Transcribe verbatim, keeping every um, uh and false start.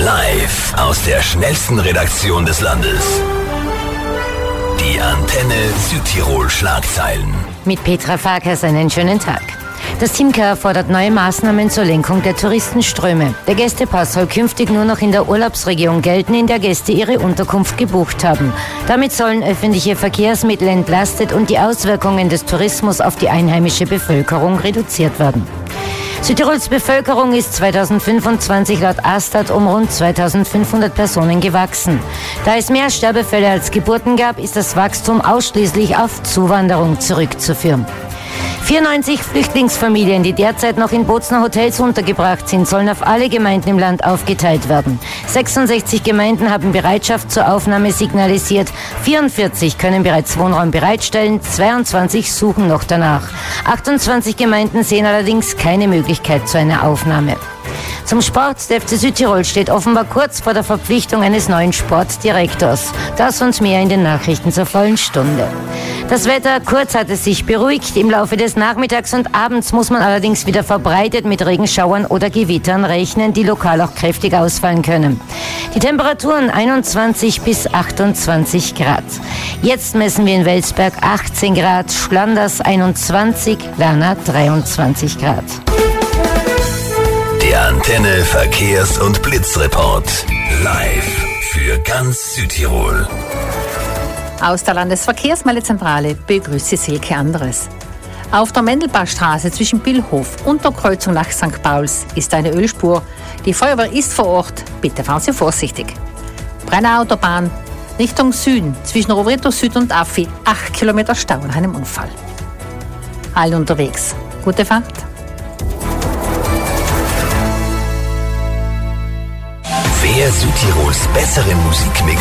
Live aus der schnellsten Redaktion des Landes. Die Antenne Südtirol Schlagzeilen. Mit Petra Farkas einen schönen Tag. Das Team K fordert neue Maßnahmen zur Lenkung der Touristenströme. Der Gästepass soll künftig nur noch in der Urlaubsregion gelten, in der Gäste ihre Unterkunft gebucht haben. Damit sollen öffentliche Verkehrsmittel entlastet und die Auswirkungen des Tourismus auf die einheimische Bevölkerung reduziert werden. Südtirols Bevölkerung ist zweitausendfünfundzwanzig laut Astat um rund zweitausendfünfhundert Personen gewachsen. Da es mehr Sterbefälle als Geburten gab, ist das Wachstum ausschließlich auf Zuwanderung zurückzuführen. vierundneunzig Flüchtlingsfamilien, die derzeit noch in Bozner Hotels untergebracht sind, sollen auf alle Gemeinden im Land aufgeteilt werden. sechsundsechzig Gemeinden haben Bereitschaft zur Aufnahme signalisiert, vierundvierzig können bereits Wohnraum bereitstellen, zweiundzwanzig suchen noch danach. achtundzwanzig Gemeinden sehen allerdings keine Möglichkeit zu einer Aufnahme. Zum Sport. Der F C Südtirol steht offenbar kurz vor der Verpflichtung eines neuen Sportdirektors. Das und mehr in den Nachrichten zur vollen Stunde. Das Wetter, kurz hat es sich beruhigt. Im Laufe des Nachmittags und Abends muss man allerdings wieder verbreitet mit Regenschauern oder Gewittern rechnen, die lokal auch kräftig ausfallen können. Die Temperaturen einundzwanzig bis achtundzwanzig Grad. Jetzt messen wir in Welsberg achtzehn Grad, Schlanders einundzwanzig, Lerna dreiundzwanzig Grad. Der Antenne Verkehrs- und Blitzreport. Live für ganz Südtirol. Aus der Landesverkehrsmeldezentrale begrüßt Sie Silke Anderes. Auf der Mendelbachstraße zwischen Billhof und der Kreuzung nach Sankt Pauls ist eine Ölspur. Die Feuerwehr ist vor Ort. Bitte fahren Sie vorsichtig. Brenner Autobahn Richtung Süden zwischen Rovereto Süd und Affi. Acht Kilometer Stau nach einem Unfall. Alle unterwegs. Gute Fahrt. Wer Südtirols bessere Musikmix